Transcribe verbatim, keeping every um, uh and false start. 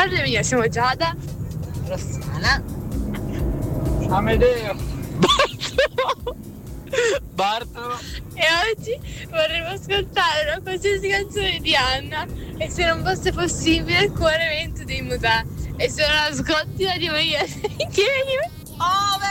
Salve Emilia, siamo Giada, Rossana, Amedeo, Bartolo. e oggi vorremmo ascoltare una qualsiasi canzone di Anna e se non fosse possibile il cuore vento dei Mutà e se non ascolti la di Maria. oh,